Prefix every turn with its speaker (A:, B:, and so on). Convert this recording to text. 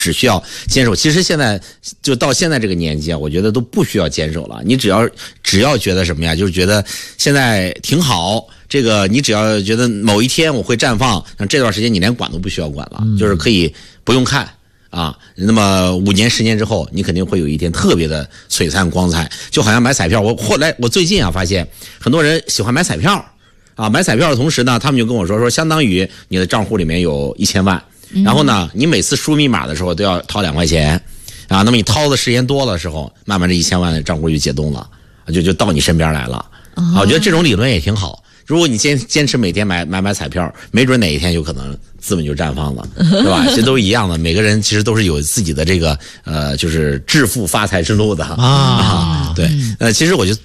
A: 只需要坚守。其实现在就到现在这个年纪啊，我觉得都不需要坚守了。你只要觉得什么呀，就是觉得现在挺好，这个你只要觉得某一天我会绽放，那这段时间你连管都不需要管了，就是可以不用看啊。那么5年10年之后，你肯定会有一天特别的璀璨光彩，就好像买彩票。我最近啊发现很多人喜欢买彩票啊，买彩票的同时呢，他们就跟我说相当于你的账户里面有1000万。然后呢，你每次输密码的时候都要掏2块钱，啊，那么你掏的时间多的时候，慢慢这1000万的账户就解冻了，就到你身边来了。啊，我觉得这种理论也挺好。如果你坚持每天买彩票，没准哪一天有可能资本就绽放了，对吧？这都是一样的，每个人其实都是有自己的这个就是致富发财之路的啊。对，其实我觉得